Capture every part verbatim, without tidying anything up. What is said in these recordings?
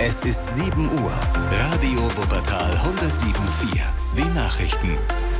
Es ist sieben Uhr. Radio Wuppertal hundertsieben Komma vier. Die Nachrichten.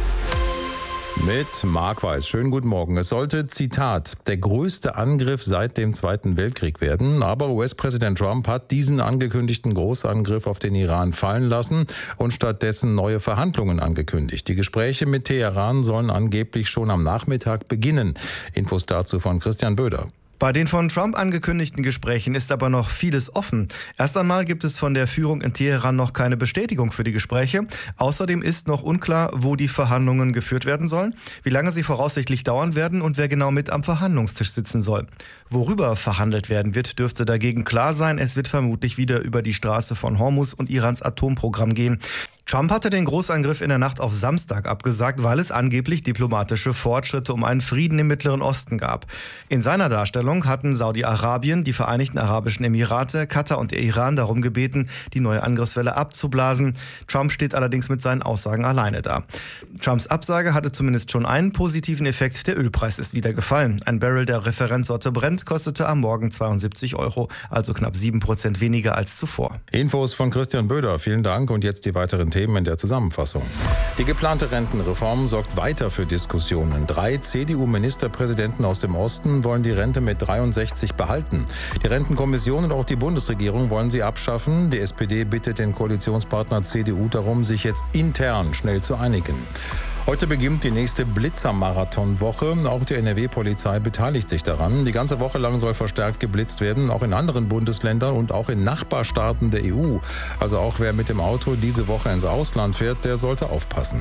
Mit Marc Weiß. Schönen guten Morgen. Es sollte, Zitat, der größte Angriff seit dem Zweiten Weltkrieg werden. Aber U S-Präsident Trump hat diesen angekündigten Großangriff auf den Iran fallen lassen und stattdessen neue Verhandlungen angekündigt. Die Gespräche mit Teheran sollen angeblich schon am Nachmittag beginnen. Infos dazu von Christian Böder. Bei den von Trump angekündigten Gesprächen ist aber noch vieles offen. Erst einmal gibt es von der Führung in Teheran noch keine Bestätigung für die Gespräche. Außerdem ist noch unklar, wo die Verhandlungen geführt werden sollen, wie lange sie voraussichtlich dauern werden und wer genau mit am Verhandlungstisch sitzen soll. Worüber verhandelt werden wird, dürfte dagegen klar sein. Es wird vermutlich wieder über die Straße von Hormuz und Irans Atomprogramm gehen. Trump hatte den Großangriff in der Nacht auf Samstag abgesagt, weil es angeblich diplomatische Fortschritte um einen Frieden im Mittleren Osten gab. In seiner Darstellung hatten Saudi-Arabien, die Vereinigten Arabischen Emirate, Katar und der Iran darum gebeten, die neue Angriffswelle abzublasen. Trump steht allerdings mit seinen Aussagen alleine da. Trumps Absage hatte zumindest schon einen positiven Effekt. Der Ölpreis ist wieder gefallen. Ein Barrel der Referenzsorte Brent kostete am Morgen zweiundsiebzig Euro, also knapp sieben Prozent weniger als zuvor. Infos von Christian Böder. Vielen Dank und jetzt die weiteren Themen in der Zusammenfassung. Die geplante Rentenreform sorgt weiter für Diskussionen. Drei C D U-Ministerpräsidenten aus dem Osten wollen die Rente mit dreiundsechzig behalten. Die Rentenkommission und auch die Bundesregierung wollen sie abschaffen. Die S P D bittet den Koalitionspartner C D U darum, sich jetzt intern schnell zu einigen. Heute beginnt die nächste Blitzer-Marathon-Woche. Auch die N R W-Polizei beteiligt sich daran. Die ganze Woche lang soll verstärkt geblitzt werden, auch in anderen Bundesländern und auch in Nachbarstaaten der E U. Also auch wer mit dem Auto diese Woche ins Ausland fährt, der sollte aufpassen.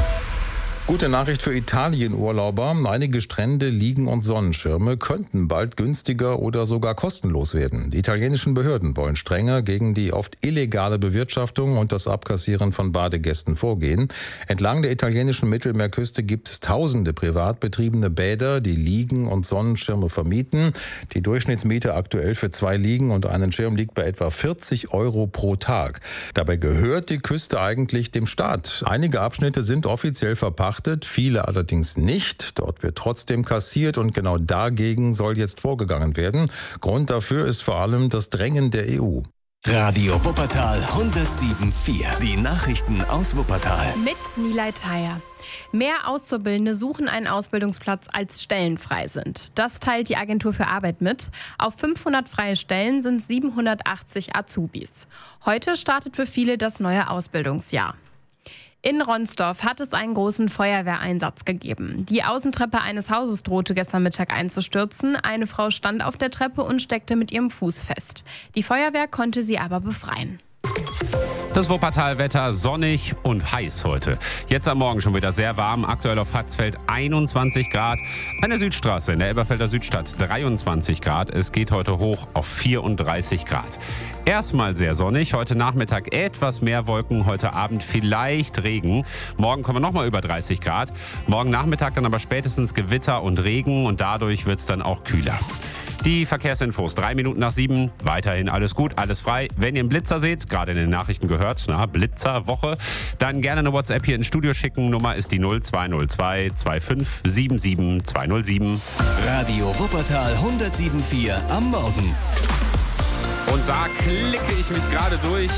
Gute Nachricht für Italien-Urlauber. Einige Strände, Liegen und Sonnenschirme könnten bald günstiger oder sogar kostenlos werden. Die italienischen Behörden wollen strenger gegen die oft illegale Bewirtschaftung und das Abkassieren von Badegästen vorgehen. Entlang der italienischen Mittelmeerküste gibt es tausende privat betriebene Bäder, die Liegen und Sonnenschirme vermieten. Die Durchschnittsmiete aktuell für zwei Liegen und einen Schirm liegt bei etwa vierzig Euro pro Tag. Dabei gehört die Küste eigentlich dem Staat. Einige Abschnitte sind offiziell verpachtet, viele allerdings nicht. Dort wird trotzdem kassiert und genau dagegen soll jetzt vorgegangen werden. Grund dafür ist vor allem das Drängen der E U. Radio Wuppertal hundertsieben Komma vier. Die Nachrichten aus Wuppertal. Mit Nilay Thayer. Mehr Auszubildende suchen einen Ausbildungsplatz, als Stellen frei sind. Das teilt die Agentur für Arbeit mit. Auf fünfhundert freie Stellen sind siebenhundertachtzig Azubis. Heute startet für viele das neue Ausbildungsjahr. In Ronsdorf hat es einen großen Feuerwehreinsatz gegeben. Die Außentreppe eines Hauses drohte gestern Mittag einzustürzen. Eine Frau stand auf der Treppe und steckte mit ihrem Fuß fest. Die Feuerwehr konnte sie aber befreien. Das Wuppertal-Wetter sonnig und heiß heute. Jetzt am Morgen schon wieder sehr warm. Aktuell auf Hatzfeld einundzwanzig Grad. An der Südstraße in der Elberfelder Südstadt dreiundzwanzig Grad. Es geht heute hoch auf vierunddreißig Grad. Erstmal sehr sonnig. Heute Nachmittag etwas mehr Wolken. Heute Abend vielleicht Regen. Morgen kommen wir nochmal über dreißig Grad. Morgen Nachmittag dann aber spätestens Gewitter und Regen. Und dadurch wird es dann auch kühler. Die Verkehrsinfos, drei Minuten nach sieben, weiterhin alles gut, alles frei. Wenn ihr einen Blitzer seht, gerade in den Nachrichten gehört, na, Blitzerwoche, dann gerne eine WhatsApp hier ins Studio schicken. Nummer ist die null zwei null zwei zwei fünf sieben sieben zwei null sieben. Radio Wuppertal hundertsieben Komma vier am Morgen. Und da klicke ich mich gerade durch,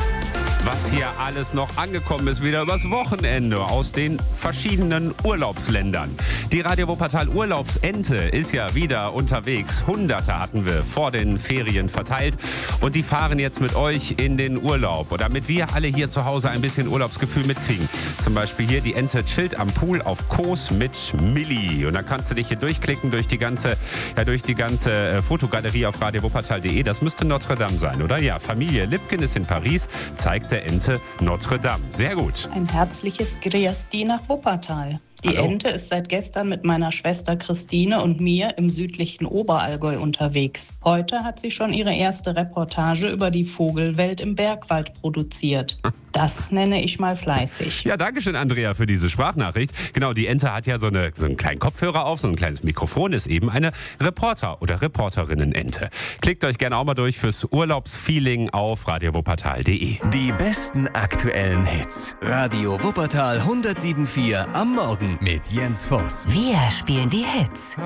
was hier alles noch angekommen ist, wieder übers Wochenende aus den verschiedenen Urlaubsländern. Die Radio Wuppertal Urlaubsente ist ja wieder unterwegs. Hunderte hatten wir vor den Ferien verteilt und die fahren jetzt mit euch in den Urlaub, damit wir alle hier zu Hause ein bisschen Urlaubsgefühl mitkriegen. Zum Beispiel hier die Ente chillt am Pool auf Kos mit Milli. Und dann kannst du dich hier durchklicken durch die ganze, ja, durch die ganze äh, Fotogalerie auf radio wuppertal punkt de. Das müsste Notre Dame sein, oder? Ja, Familie Lipken ist in Paris, zeigt der Ente Notre Dame. Sehr gut. Ein herzliches Grüß nach Wuppertal. Die Hallo. Ente ist seit gestern mit meiner Schwester Christine und mir im südlichen Oberallgäu unterwegs. Heute hat sie schon ihre erste Reportage über die Vogelwelt im Bergwald produziert. Das nenne ich mal fleißig. Ja, danke schön, Andrea, für diese Sprachnachricht. Genau, die Ente hat ja so, eine, so einen kleinen Kopfhörer auf, so ein kleines Mikrofon, ist eben eine Reporter- oder Reporterinnen-Ente. Klickt euch gerne auch mal durch fürs Urlaubsfeeling auf radio wuppertal punkt de. Die besten aktuellen Hits. Radio Wuppertal hundertsieben Komma vier am Morgen mit Jens Voss. Wir spielen die Hits.